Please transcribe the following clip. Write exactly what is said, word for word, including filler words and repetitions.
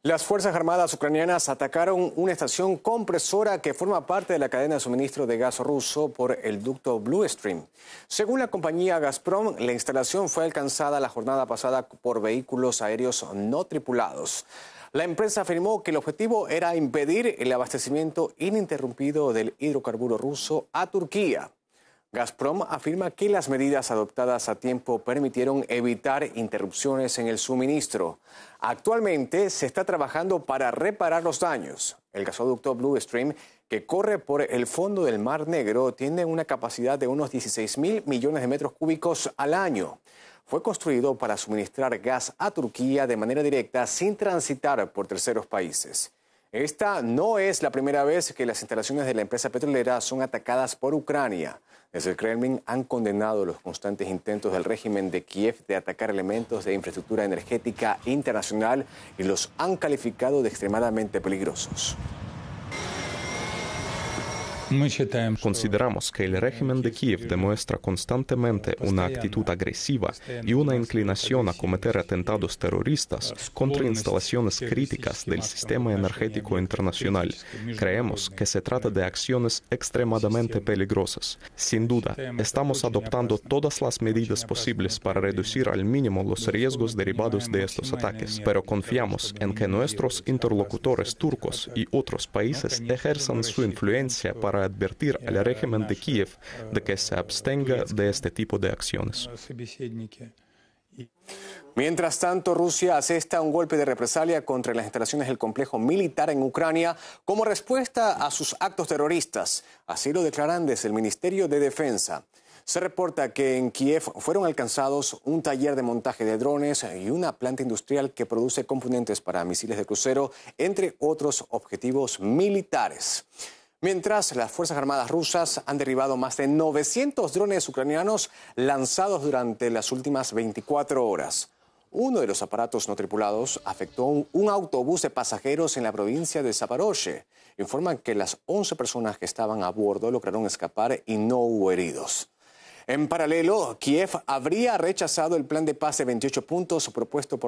Las Fuerzas Armadas ucranianas atacaron una estación compresora que forma parte de la cadena de suministro de gas ruso por el ducto Blue Stream. Según la compañía Gazprom, la instalación fue alcanzada la jornada pasada por vehículos aéreos no tripulados. La empresa afirmó que el objetivo era impedir el abastecimiento ininterrumpido del hidrocarburo ruso a Turquía. Gazprom afirma que las medidas adoptadas a tiempo permitieron evitar interrupciones en el suministro. Actualmente se está trabajando para reparar los daños. El gasoducto Blue Stream, que corre por el fondo del Mar Negro, tiene una capacidad de unos dieciséis mil millones de metros cúbicos al año. Fue construido para suministrar gas a Turquía de manera directa sin transitar por terceros países. Esta no es la primera vez que las instalaciones de la empresa petrolera son atacadas por Ucrania. Desde el Kremlin han condenado los constantes intentos del régimen de Kiev de atacar elementos de infraestructura energética internacional y los han calificado de extremadamente peligrosos. Consideramos que el régimen de Kiev demuestra constantemente una actitud agresiva y una inclinación a cometer atentados terroristas contra instalaciones críticas del sistema energético internacional. Creemos que se trata de acciones extremadamente peligrosas. Sin duda, estamos adoptando todas las medidas posibles para reducir al mínimo los riesgos derivados de estos ataques, pero confiamos en que nuestros interlocutores turcos y otros países ejerzan su influencia para advertir al régimen de Kiev de que se abstenga de este tipo de acciones. Mientras tanto, Rusia asesta un golpe de represalia contra las instalaciones del complejo militar en Ucrania como respuesta a sus actos terroristas. Así lo declaran desde el Ministerio de Defensa. Se reporta que en Kiev fueron alcanzados un taller de montaje de drones y una planta industrial que produce componentes para misiles de crucero, entre otros objetivos militares. Mientras, las Fuerzas Armadas rusas han derribado más de novecientos drones ucranianos lanzados durante las últimas veinticuatro horas. Uno de los aparatos no tripulados afectó un, un autobús de pasajeros en la provincia de Zaporozhye. Informan que las once personas que estaban a bordo lograron escapar y no hubo heridos. En paralelo, Kiev habría rechazado el plan de paz de veintiocho puntos propuesto por